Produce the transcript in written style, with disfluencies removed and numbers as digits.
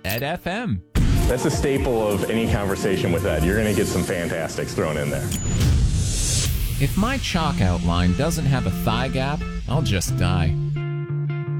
Ed FM. That's a staple of any conversation with Ed. You're going to get some fantastics thrown in there. If my chalk outline doesn't have a thigh gap, I'll just die.